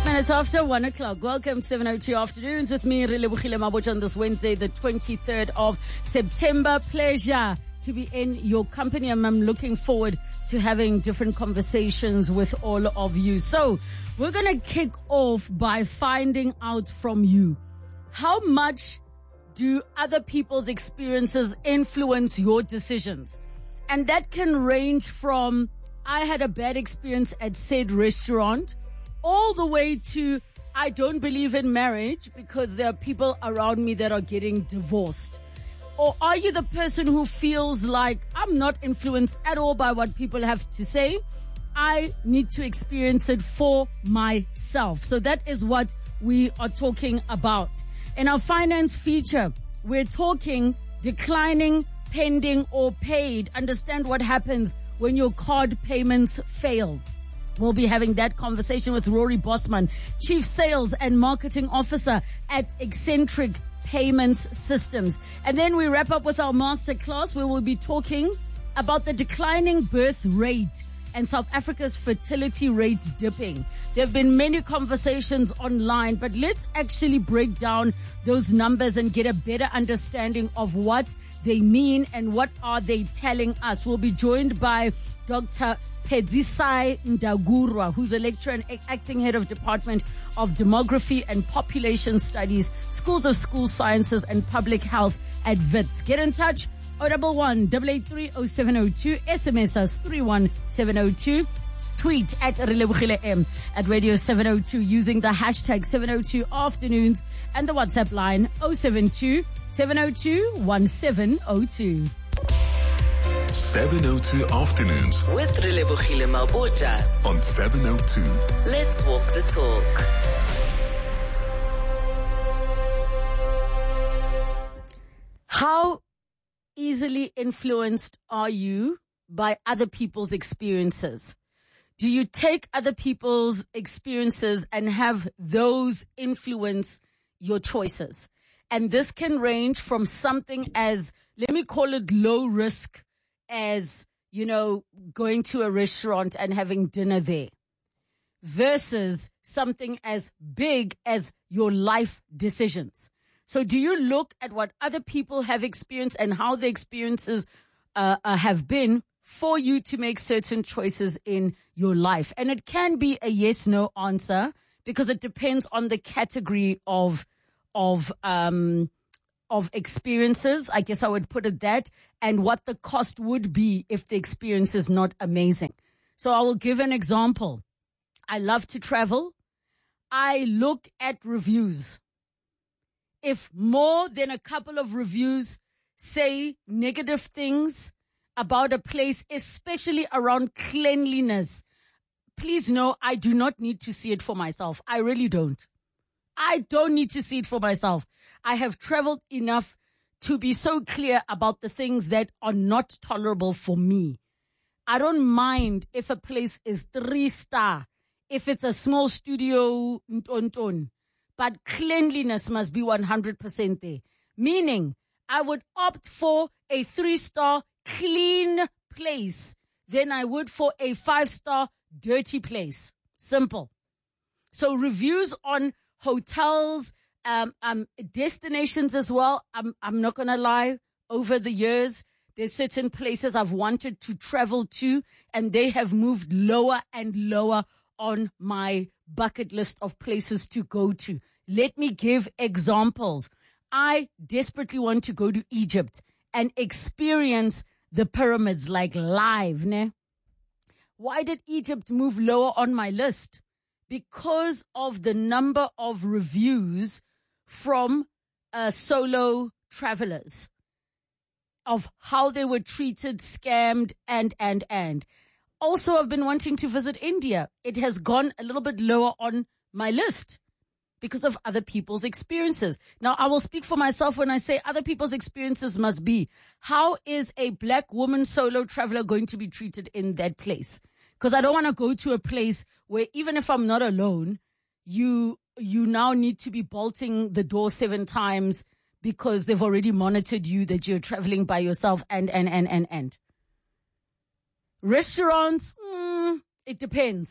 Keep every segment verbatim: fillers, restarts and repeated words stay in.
Minutes after one o'clock. Welcome, seven oh two Afternoons with me, Relebohile Mabotja, on this Wednesday, the twenty-third of September. Pleasure to be in your company, and I'm looking forward to having different conversations with all of you. So we're going to kick off by finding out from you, how much do other people's experiences influence your decisions? And that can range from, I had a bad experience at said restaurant, all the way to, I don't believe in marriage because there are people around me that are getting divorced. Or are you the person who feels like, I'm not influenced at all by what people have to say? I need to experience it for myself. So that is what we are talking about. In our finance feature, we're talking declining, pending, or paid. Understand what happens when your card payments fail. We'll be having that conversation with Rory Bosman, Chief Sales and Marketing Officer at Eccentric Payments Systems. And then we wrap up with our masterclass, where we'll be talking about the declining birth rate and South Africa's fertility rate dipping. There have been many conversations online, but let's actually break down those numbers and get a better understanding of what they mean and what are they telling us. We'll be joined by Doctor Pedzisai Ndagurwa, who's a lecturer and acting head of Department of Demography and Population Studies, Schools of School Sciences and Public Health at Wits. Get in touch, oh one one, eight eight three, oh seven oh two, S M S us three one seven oh two, tweet at Relebohile M at Radio seven oh two using the hashtag seven oh two Afternoons and the WhatsApp line oh seven two, seven oh two, one seven oh two. seven oh two Afternoons with Relebohile Mabotja on seven oh two. Let's walk the talk. How easily influenced are you by other people's experiences? Do you take other people's experiences and have those influence your choices? And this can range from something as, let me call it low risk, as, you know, going to a restaurant and having dinner there, versus something as big as your life decisions. So do you look at what other people have experienced and how the experiences uh, uh, have been for you to make certain choices in your life? And it can be a yes-no answer because it depends on the category of, of, um, of experiences, I guess I would put it that, and what the cost would be if the experience is not amazing. So I will give an example. I love to travel. I look at reviews. If more than a couple of reviews say negative things about a place, especially around cleanliness, please know I do not need to see it for myself. I really don't. I don't need to see it for myself. I have traveled enough to be so clear about the things that are not tolerable for me. I don't mind if a place is three star, if it's a small studio, ntonton, but cleanliness must be one hundred percent there. Meaning, I would opt for a three star clean place than I would for a five star dirty place. Simple. So reviews on hotels, um, um, destinations as well. I'm, I'm not going to lie. Over the years, there's certain places I've wanted to travel to, and they have moved lower and lower on my bucket list of places to go to. Let me give examples. I desperately want to go to Egypt and experience the pyramids like live, ne? Why did Egypt move lower on my list? Because of the number of reviews from uh, solo travelers of how they were treated, scammed, and, and, and. Also, I've been wanting to visit India. It has gone a little bit lower on my list because of other people's experiences. Now, I will speak for myself when I say other people's experiences must be, how is a black woman solo traveler going to be treated in that place? Because I don't want to go to a place where even if I'm not alone, you you now need to be bolting the door seven times because they've already monitored you that you're traveling by yourself and, and, and, and, and. Restaurants, mm, it depends.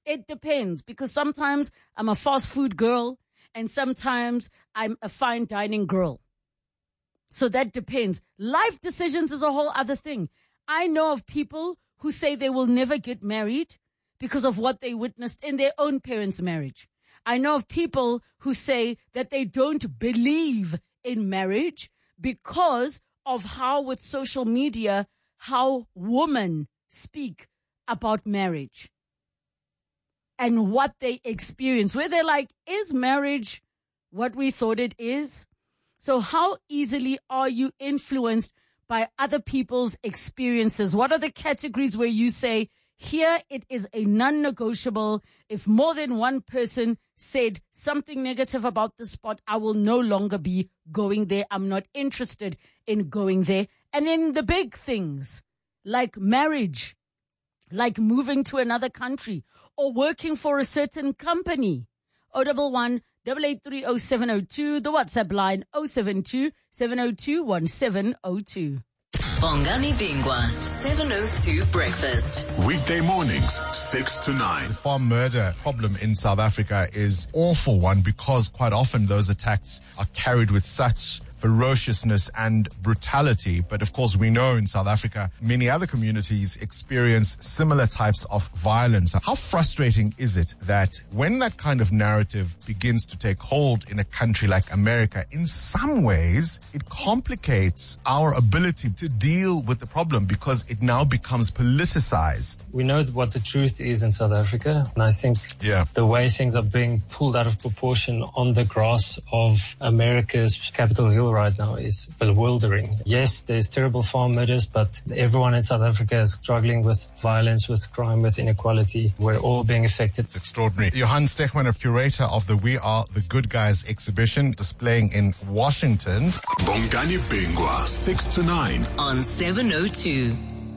It depends, because sometimes I'm a fast food girl and sometimes I'm a fine dining girl. So that depends. Life decisions is a whole other thing. I know of people who say they will never get married because of what they witnessed in their own parents' marriage. I know of people who say that they don't believe in marriage because of how with social media, how women speak about marriage and what they experience, where they're like, is marriage what we thought it is? So how easily are you influenced by other people's experiences? What are the categories where you say, here it is a non-negotiable. If more than one person said something negative about the spot, I will no longer be going there. I'm not interested in going there. And then the big things like marriage, like moving to another country or working for a certain company. oh one one, eight eight three, oh seven oh two, the WhatsApp line oh seven two, seven oh two, one seven oh two. Bongani Bingwa, seven oh two Breakfast. Weekday mornings, six to nine. The farm murder problem in South Africa is awful one because quite often those attacks are carried with such ferociousness and brutality. But of course, we know in South Africa, many other communities experience similar types of violence. How frustrating is it that when that kind of narrative begins to take hold in a country like America, in some ways, it complicates our ability to deal with the problem because it now becomes politicized. We know what the truth is in South Africa, and I think yeah. the way things are being pulled out of proportion on the grass of America's Capitol Hill right now is bewildering. Yes, there's terrible farm murders, but everyone in South Africa is struggling with violence, with crime, with inequality. We're all being affected. It's extraordinary. Johan Stegman, a curator of the We Are the Good Guys exhibition displaying in Washington. Bongani Bingwa, six to nine. On seven oh two.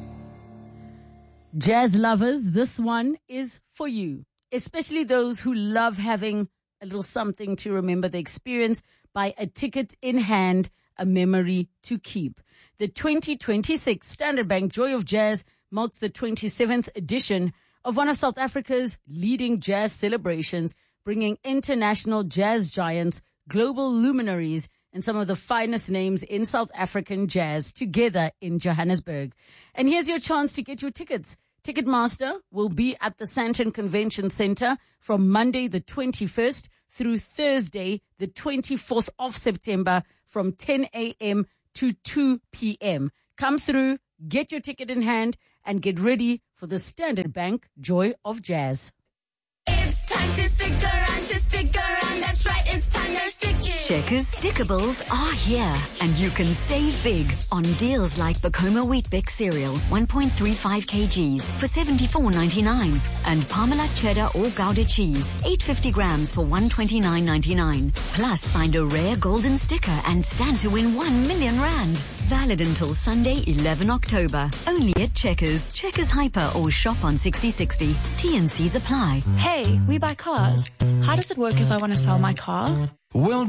Jazz lovers, this one is for you, especially those who love having a little something to remember the experience. By a ticket in hand, a memory to keep. The twenty twenty-six Standard Bank Joy of Jazz marks the twenty-seventh edition of one of South Africa's leading jazz celebrations, bringing international jazz giants, global luminaries, and some of the finest names in South African jazz together in Johannesburg. And here's your chance to get your tickets. Ticketmaster will be at the Sandton Convention Center from Monday the twenty-first through Thursday the twenty-fourth of September from ten a.m. to two p.m. Come through, get your ticket in hand, and get ready for the Standard Bank Joy of Jazz. It's time to stick around, to stick around. That's right, it's time to stick it. Checkers Stickables are here, and you can save big on deals like Bacoma Wheat Bix cereal, one point three five kilograms for seventy-four ninety-nine, and Parmalat cheddar or Gouda cheese, eight hundred fifty grams for one hundred twenty-nine ninety-nine. Plus, find a rare golden sticker and stand to win one million rand. Valid until Sunday, eleventh October. Only at Checkers, Checkers Hyper, or shop on sixty sixty. T and C's apply. Hey, we buy cars. How does it work if I want to sell my car? Well,